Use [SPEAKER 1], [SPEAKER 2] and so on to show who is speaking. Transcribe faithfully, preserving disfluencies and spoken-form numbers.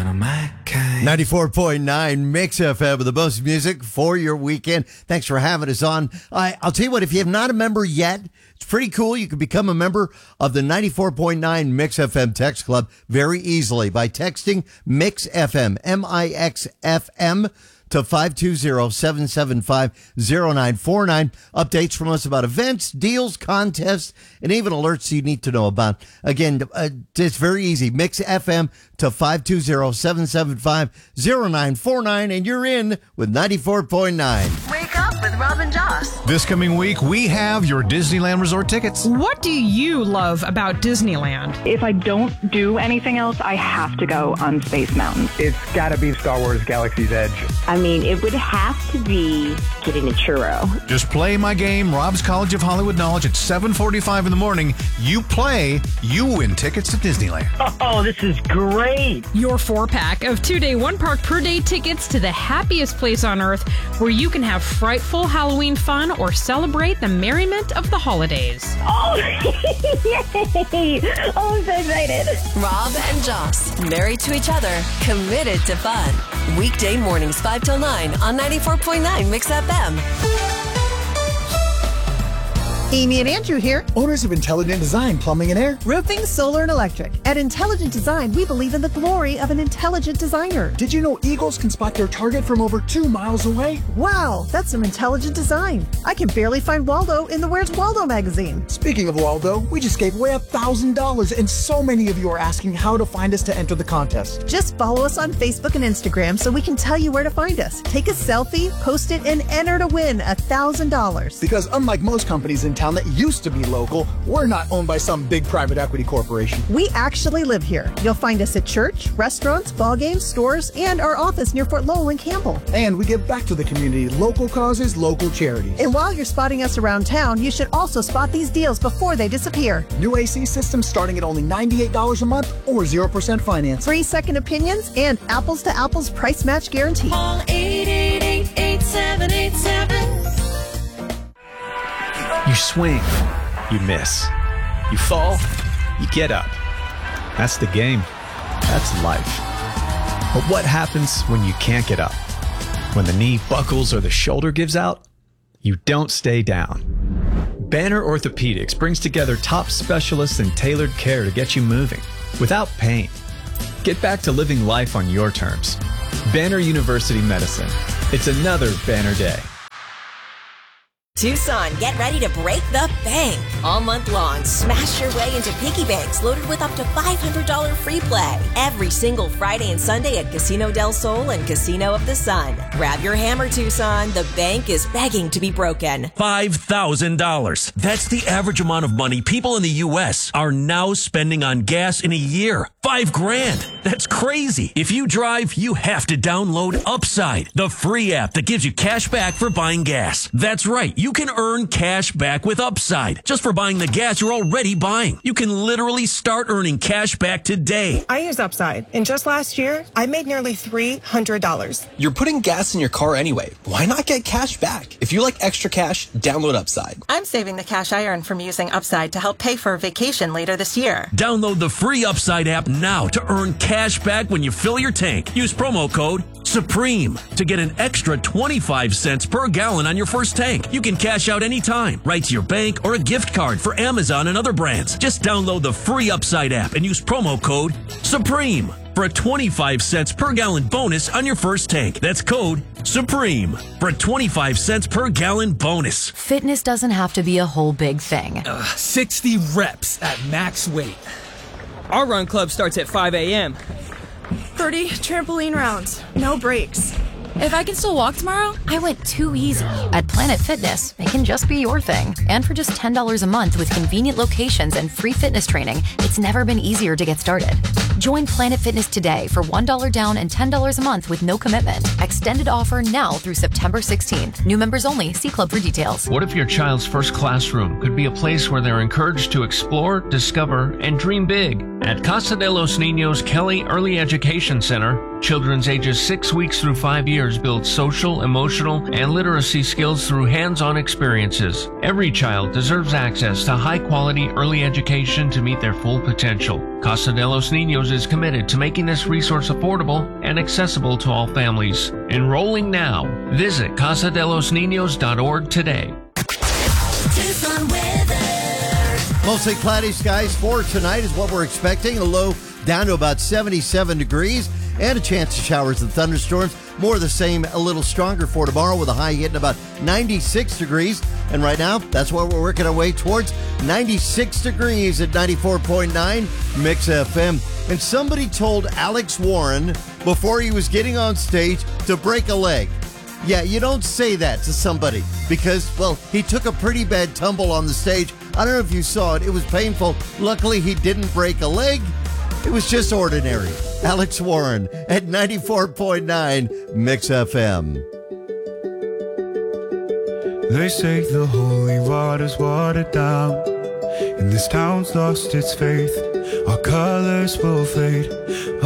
[SPEAKER 1] of my kind.
[SPEAKER 2] ninety-four point nine Mix F M with the most music for your weekend. Thanks for having us on. I, I'll tell you what, if you're not a member yet, it's pretty cool. You can become a member of the ninety-four point nine Mix F M Text Club very easily by texting Mix F M, M I X F M, to five two zero, seven seven five, zero nine four nine. Updates from us about events, deals, contests, and even alerts you need to know about. Again, uh, it's very easy. Mix F M to five two zero, seven seven five, zero nine four nine, and you're in with ninety-four point nine.
[SPEAKER 3] Wake up with Rob and Joss.
[SPEAKER 4] This coming week, we have your Disneyland Resort tickets.
[SPEAKER 5] What do you love about Disneyland?
[SPEAKER 6] If I don't do anything else, I have to go on Space Mountain.
[SPEAKER 7] It's got to be Star Wars Galaxy's Edge.
[SPEAKER 8] I mean, it would have to be getting a churro.
[SPEAKER 4] Just play my game, Rob's College of Hollywood Knowledge, at seven forty-five in the morning. You play, you win tickets to Disneyland.
[SPEAKER 7] Oh, this is great.
[SPEAKER 5] Your four-pack of two-day, one-park per-day tickets to the happiest place on Earth where you can have frightful Halloween fun or celebrate the merriment of the holidays.
[SPEAKER 8] Oh, yay! Oh, I'm so excited.
[SPEAKER 3] Rob and Joss, married to each other, committed to fun. Weekday mornings five till nine on ninety-four point nine Mix F M.
[SPEAKER 9] Amy and Andrew here.
[SPEAKER 10] Owners of Intelligent Design Plumbing and Air.
[SPEAKER 9] Roofing, solar, and electric. At Intelligent Design, we believe in the glory of an intelligent designer.
[SPEAKER 10] Did you know eagles can spot their target from over two miles away?
[SPEAKER 9] Wow, that's some intelligent design. I can barely find Waldo in the Where's Waldo magazine.
[SPEAKER 10] Speaking of Waldo, we just gave away one thousand dollars, and so many of you are asking how to find us to enter the contest.
[SPEAKER 9] Just follow us on Facebook and Instagram so we can tell you where to find us. Take a selfie, post it, and enter to win one thousand dollars.
[SPEAKER 10] Because unlike most companies in town that used to be local, we're not owned by some big private equity corporation.
[SPEAKER 9] We actually live here. You'll find us at church, restaurants, ball games, stores, and our office near Fort Lowell and Campbell.
[SPEAKER 10] And we give back to the community, local causes, local charities.
[SPEAKER 9] And while you're spotting us around town, you should also spot these deals before they disappear.
[SPEAKER 10] New A C systems starting at only ninety-eight dollars a month or zero percent finance.
[SPEAKER 9] Free second opinions and apples to apples price match guarantee.
[SPEAKER 3] Call eight eight eight, eight seven eight seven.
[SPEAKER 11] You swing, you miss. You fall, you get up. That's the game. That's life. But what happens when you can't get up? When the knee buckles or the shoulder gives out? You don't stay down. Banner Orthopedics brings together top specialists in tailored care to get you moving without pain. Get back to living life on your terms. Banner University Medicine. It's another Banner Day.
[SPEAKER 3] Tucson, get ready to break the bank. All month long, smash your way into piggy banks loaded with up to five hundred dollars free play. Every single Friday and Sunday at Casino del Sol and Casino of the Sun. Grab your hammer, Tucson. The bank is begging to be broken.
[SPEAKER 12] five thousand dollars. That's the average amount of money people in the U S are now spending on gas in a year. Five grand. That's crazy. If you drive, you have to download Upside, the free app that gives you cash back for buying gas. That's right. You can earn cash back with Upside just for buying the gas you're already buying. You can literally start earning cash back today.
[SPEAKER 13] I use Upside, and just last year, I made nearly three hundred dollars.
[SPEAKER 14] You're putting gas in your car anyway. Why not get cash back? If you like extra cash, download Upside.
[SPEAKER 15] I'm saving the cash I earn from using Upside to help pay for a vacation later this year.
[SPEAKER 12] Download the free Upside app now to earn cash back when you fill your tank. Use promo code SUPREME to get an extra twenty-five cents per gallon on your first tank. You can cash out anytime, right to your bank or a gift card for Amazon and other brands. Just download the free Upside app and use promo code SUPREME for a twenty-five cents per gallon bonus on your first tank. That's code SUPREME for a twenty-five cents per gallon bonus.
[SPEAKER 16] Fitness doesn't have to be a whole big thing.
[SPEAKER 17] Uh, sixty reps at max weight. Our run club starts at five a.m.
[SPEAKER 18] thirty trampoline rounds, no breaks.
[SPEAKER 16] If I can still walk tomorrow, I went too easy. At Planet Fitness, it can just be your thing. And for just ten dollars a month with convenient locations and free fitness training, it's never been easier to get started. Join Planet Fitness today for one dollar down and ten dollars a month with no commitment. Extended offer now through September sixteenth. New members only. See club for details.
[SPEAKER 19] What if your child's first classroom could be a place where they're encouraged to explore, discover, and dream big?
[SPEAKER 1] At Casa de los Niños Kelly Early Education Center, children's ages six weeks through five years build social, emotional, and literacy skills through hands-on experiences. Every child deserves access to high-quality early education to meet their full potential. Casa de los Niños is committed to making this resource affordable and accessible to all families. Enrolling now. Visit casa de los niños dot org today.
[SPEAKER 2] Mostly cloudy skies for tonight is what we're expecting. A low down to about seventy-seven degrees and a chance of showers and thunderstorms. More of the same, a little stronger for tomorrow with a high hitting about ninety-six degrees. And right now, that's what we're working our way towards. ninety-six degrees at ninety-four point nine Mix F M. And somebody told Alex Warren before he was getting on stage to break a leg. Yeah, you don't say that to somebody because, well, he took a pretty bad tumble on the stage. I don't know if you saw it. It was painful. Luckily, he didn't break a leg. It was just ordinary. Alex Warren at ninety-four point nine Mix F M.
[SPEAKER 19] They say the holy water's watered down, and this town's lost its faith. Our colors will fade.